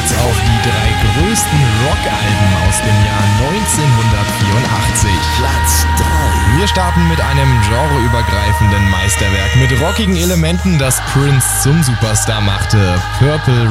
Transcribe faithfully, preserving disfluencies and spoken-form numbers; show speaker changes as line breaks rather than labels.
geht's auf die drei größten Rockalben aus dem Jahr neunzehnhundertvierundachtzig.
Platz drei.
Wir starten mit einem genreübergreifenden Meisterwerk mit rockigen Elementen, das Prince zum Superstar machte. Purple